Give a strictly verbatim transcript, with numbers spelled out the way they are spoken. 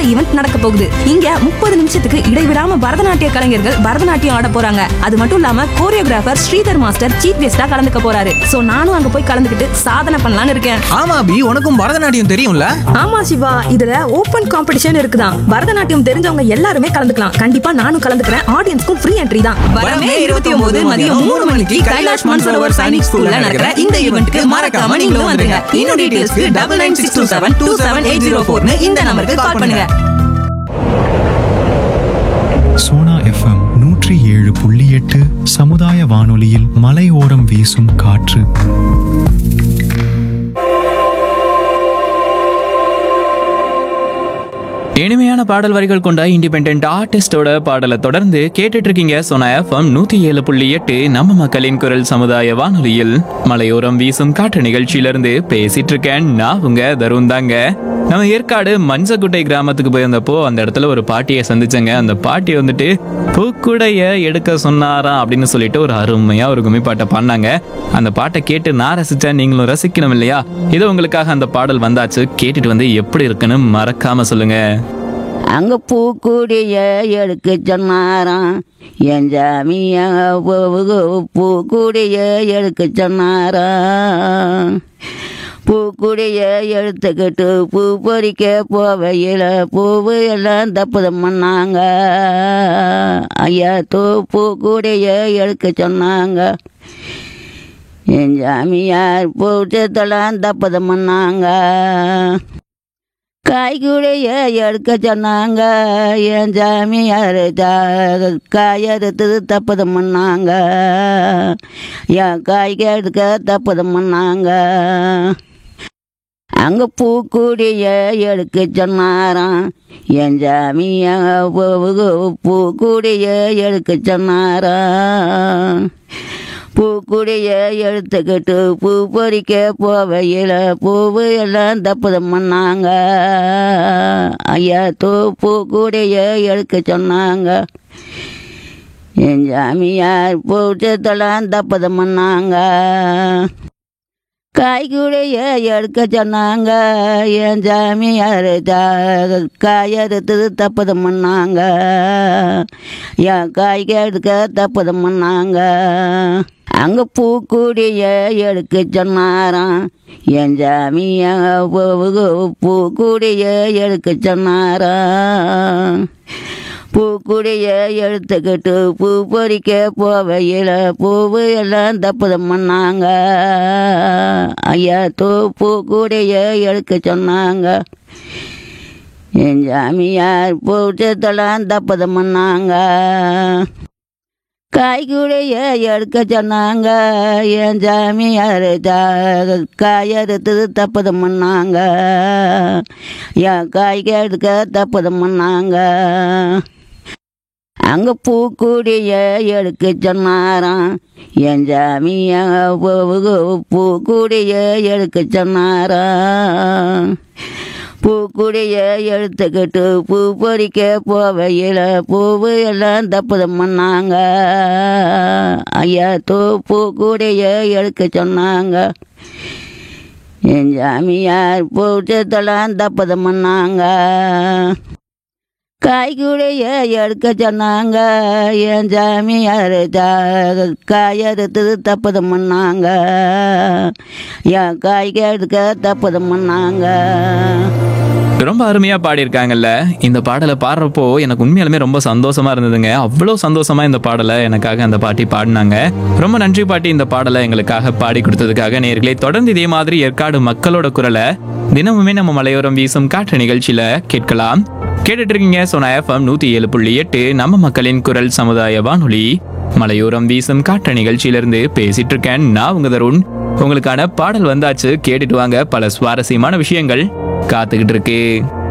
Event நடக்க போகுது. இங்க முப்பது நிமிஷத்துக்கு இடைவிடாம பரதநாட்டிய கலைஞர்கள் பரதநாட்டியம் ஆட போறாங்க. அது மட்டும் இல்லாம கோரியோகிராஃபர் ஸ்ரீதர் மாஸ்டர் சீஃப் கெஸ்டா கலந்துக்க போறாரு. சோ நானும் அங்க போய் கலந்துக்கிட்டு சாதனை பண்ணலாம்னு இருக்கேன். ஆமா அபி, உனக்கும் பரதநாட்டியம் தெரியும்ல? ஆமா சிவா, இதுல ஓபன் காம்படிஷன் இருக்குதான். பரதநாட்டியம் தெரிஞ்சவங்க எல்லாருமே கலந்துக்கலாம். கண்டிப்பா நானும் கலந்துக்கிறேன். ஆடியன்ஸ்க்கும் ஃப்ரீ என்ட்ரி தான். வரமே இருபத்தி ஒன்பது மதியம் மூணு மணிக்கு கைலாஷ் மன்சரோவர் சைனிக் ஸ்கூல்ல நடக்கிற இந்த ஈவென்ட்க்கு மறக்காம நீங்களும் வந்துருங்க. இன்னும் டீடைல்ஸ்க்கு double nine six two seven two seven eight zero ஃபோர்னு இந்த நம்பருக்கு கால் பண்ணுங்க. சோனா எஃப்எம் நூற்றி ஏழு புள்ளி எட்டு சமுதாய வானொலியில் மலையோரம் வீசும் காற்று. இனிமையான பாடல் வரிகள் கொண்ட இண்டிபெண்டன்ட் ஆர்டிஸ்டோட பாடலை தொடர்ந்து கேட்டுட்டு இருக்கீங்க. சோனா எஃப்எம் நூத்தி ஏழு புள்ளி எட்டு நம்ம மக்களின் குரல் சமுதாய வானொலியில் மலையோரம் வீசும் காற்று நிகழ்ச்சியிலிருந்து பேசிட்டு இருக்கேன். நான் உங்க தருண் தாங்க. நம்ம ஏற்காடு மஞ்சக்குட்டை கிராமத்துக்கு போயிருந்தப்போ அந்த இடத்துல ஒரு பாட்டியை சந்திச்சங்க. அந்த பாட்டி வந்துட்டு பூக்குடைய எடுக்க சொன்னாராம் அப்படின்னு சொல்லிட்டு ஒரு அருமையா ஒரு கும்மி பாட்டை பாடினாங்க. அந்த பாட்டை கேட்டு நான் ரசிச்சேன், நீங்களும் ரசிக்கணும் இல்லையா? இது உங்களுக்காக அந்த பாடல் வந்தாச்சு. கேட்டுட்டு வந்து எப்படி இருக்குன்னு மறக்காம சொல்லுங்க. அங்க பூக்குடிய எடுக்க சொன்னாராம் என் ஜாமியா, பூக்குடிய எடுக்க சொன்னாராம். பூக்குடிய எடுத்துக்கிட்டு பூ பொறிக்க போவையில பூவு எல்லாம் தப்புதம் பண்ணாங்க. ஐயா தூ பூக்குடிய எடுக்க சொன்னாங்க. என் ஜாமியார் பூச்சத்தெல்லாம் தப்புதம் பண்ணாங்க. காய்கூடைய எடுக்க சொன்னாங்க. என் ஜாமியார் காயறுத்து தப்புதம் பண்ணாங்க. என் காய்க்கு எடுக்க தப்புதம் பண்ணாங்க. அங்கே பூக்குடிய எடுக்க சொன்னாராம் என் ஜாமியா, பூக்குடிய எடுக்க சொன்னாராம். பூக்குடிய எடுத்துக்கிட்டு பூ பொறிக்க போவையில பூவு எல்லாம் தப்புதம் பண்ணாங்க. ஐயா தூ பூக்குடிய எடுக்க சொன்னாங்க. என் ஜாமியார் பூச்சத்தெல்லாம் தப்புதம் பண்ணாங்க. காய்கூடைய எடுக்க சொன்னாங்க. என் ஜாமியார் காயறுத்து தப்புதம் பண்ணாங்க. என் காய்க்கு எடுக்க தப்புதம் பண்ணாங்க. அங்கே பூக்குடிய எடுக்க சொன்னாராம் என் ஜாமியா, பூக்குடிய எடுக்க சொன்னாராம். பூக்குடிய எடுத்துக்கிட்டு பூ பொறிக்க போவையில பூவு எல்லாம் தப்புதம் பண்ணாங்க. ஐயா தூ பூக்குடிய எடுக்க சொன்னாங்க. என் ஜாமியார் பூச்சத்தெல்லாம் தப்புதம் பண்ணாங்க. காய்கூடைய எடுக்க சொன்னாங்க. என் ஜாமியார் காயறுத்து தப்புதம் பண்ணாங்க. என் காய்க்கு எடுக்க தப்புதம் பண்ணாங்க. அங்கே பூக்குடிய எடுக்க சொன்னாராம் என் ஜாமியா, பூக்குடிய எடுக்க சொன்னாராம். பூக்குடிய எடுத்துக்கிட்டு பூ பொறிக்க போவையில பூவு எல்லாம் தப்புதம் பண்ணாங்க. ஐயா தூ பூக்குடிய எடுக்க சொன்னாங்க. என் ஜாமியார் பூச்சத்தெல்லாம் தப்புதம் பண்ணாங்க. காய்கூடைய எடுக்க சொன்னாங்க. என் ஜாமியார் காயறுத்து தப்புதம் பண்ணாங்க. என் காய்க்கு எடுக்க தப்புதம் பண்ணாங்க. ரொம்ப அருமையா பாடியிருக்காங்கல்ல. இந்த பாடலை பாடுறப்போ எனக்கு உண்மையாலுமே ரொம்ப சந்தோஷமா இருந்ததுங்க. அவ்வளோ சந்தோஷமா இந்த பாடலை எனக்காக அந்த பாட்டி பாடினாங்க. ரொம்ப நன்றி பாட்டி, இந்த பாடலை எங்களுக்காக பாடி கொடுத்ததுக்காக. நேயர்களே, தொடர்ந்து இதே மாதிரி ஏற்காடு மக்களோட குரலை தினமுமே நம்ம மலையோரம் வீசும் காற்று நிகழ்ச்சியில கேட்கலாம். கேட்டுட்டு இருக்கீங்க சோனா எஃப்எம் நூத்தி ஏழு புள்ளி எட்டு நம்ம மக்களின் குரல் சமுதாய வானொலி மலையோரம் வீசும் காற்று நிகழ்ச்சியிலிருந்து பேசிட்டு இருக்கேன். நான் உங்க தருண். உங்களுக்கான பாடல் வந்தாச்சு, கேட்டுட்டு வாங்க. பல சுவாரஸ்யமான விஷயங்கள் காத்துக்கிட்டு இருக்கு.